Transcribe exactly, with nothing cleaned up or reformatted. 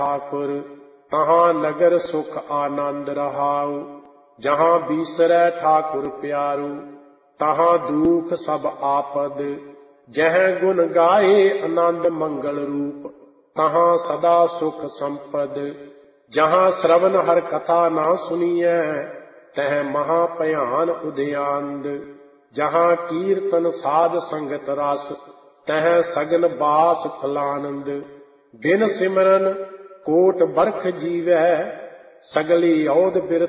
ठाकुर तहाँ नगर सुख आनंद रहाऊ। जहाँ बीसरै ठाकुर प्यारू तहाँ दुख सब आपद। जह गुण गाए आनंद मंगल रूप तहाँ सदा सुख संपद। जहाँ श्रवण हर कथा ना सुनिए तह महाभयान उदयांद। जहाँ कीर्तन साध संगत रस तह सगन बास फलानंद। बिन सिमरन कोट बरख जीवै सगली औध बिरथ